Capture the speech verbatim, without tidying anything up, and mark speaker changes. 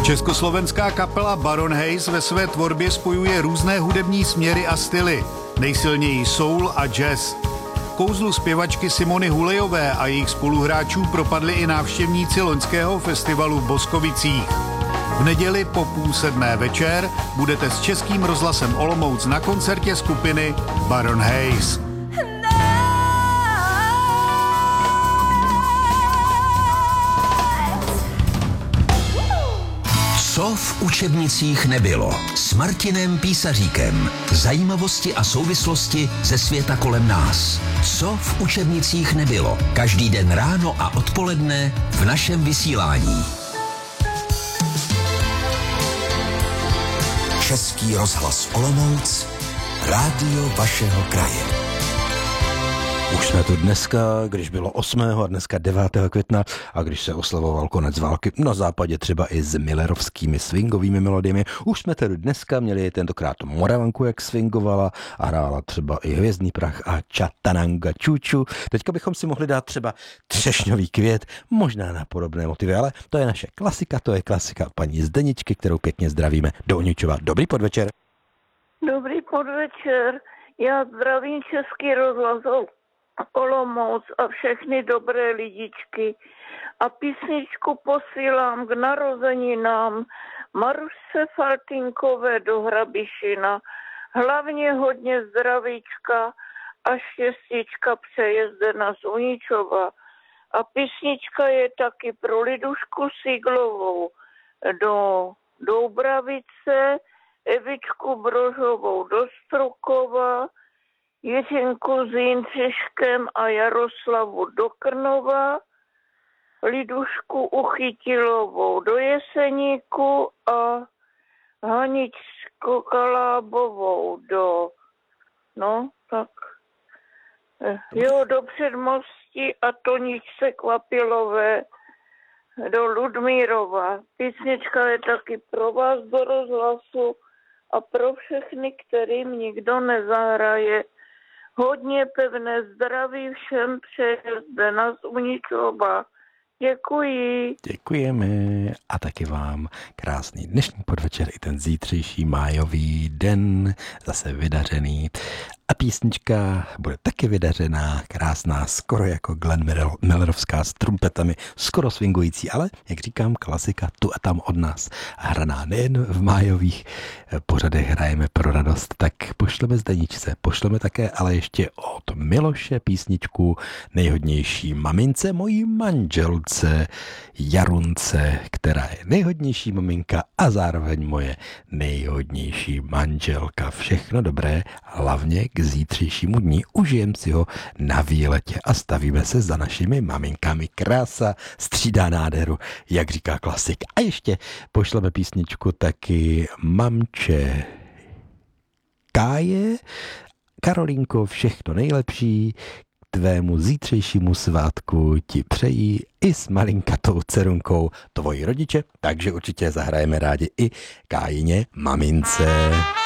Speaker 1: Československá kapela Baron Hayes ve své tvorbě spojuje různé hudební směry a styly, nejsilněji soul a jazz. Kouzlu zpěvačky Simony Hulejové a jejich spoluhráčů propadli i návštěvníci loňského festivalu v Boskovicích. V neděli po půl sedmé večer budete s Českým rozhlasem Olomouc na koncertě skupiny Baron Hayes.
Speaker 2: Co v učebnicích nebylo? S Martinem Písaříkem. Zajímavosti a souvislosti ze světa kolem nás. Co v učebnicích nebylo? Každý den ráno a odpoledne v našem vysílání. Český rozhlas Olomouc, rádio vašeho kraje.
Speaker 3: Už jsme tu dneska, když bylo osmého a dneska devátého května a když se oslavoval konec války, na západě třeba i s millerovskými swingovými melodiemi. Už jsme tedy dneska měli tentokrát Moravanku, jak swingovala a hrála třeba i Hvězdný prach a Čatananga Čuču. Teďka bychom si mohli dát třeba Třešňový květ, možná na podobné motivy, ale to je naše klasika, to je klasika paní Zdeničky, kterou pěkně zdravíme do Uničova. Dobrý podvečer.
Speaker 4: Dobrý podvečer, já zdravím Český rozhlas Olomouc a všechny dobré lidičky a písničku posílám k narozeninám Marušce Faltinkové do Hrabišina. Hlavně hodně zdravíčka a štěstíčka přeje Zdena z Uničova. A písnička je taky pro Lidušku Siglovou do Doubravice, Evičku Brožovou do Strukova, Jiřinku s Jindřiškem a Jaroslavu do Krnova, Lidušku Uchytilovou do Jeseníku a Haničku Kalábovou do, no tak, jo, do Předmostí a Toničce Kvapilové do Ludmírova. Písnička je taky pro vás do rozhlasu a pro všechny, kterým nikdo nezahraje. Hodně pevné zdraví všem přeje Zdena z Uničova. Děkuji.
Speaker 3: Děkujeme a taky vám krásný dnešní podvečer i ten zítřejší májový den, zase vydařený. A písnička bude taky vydařená, krásná, skoro jako Glenn Millerovská s trumpetami, skoro swingující, ale, jak říkám, klasika tu a tam od nás. Hraná nejen v májových pořadech hrajeme pro radost, tak pošleme Zdeničce, pošleme také ale ještě od Miloše písničku nejhodnější mamince, mojí manželce Jarunce, která je nejhodnější maminka a zároveň moje nejhodnější manželka. Všechno dobré, hlavně k zítřejšímu dní. Užijem si ho na výletě a stavíme se za našimi maminkami. Krása střídá nádheru, jak říká klasik. A ještě pošleme písničku taky mamče Káje. Karolinko, všechno nejlepší, k tvému zítřejšímu svátku ti přejí i s malinkatou dcerunkou tvoji rodiče, takže určitě zahrajeme rádi i Kájině mamince.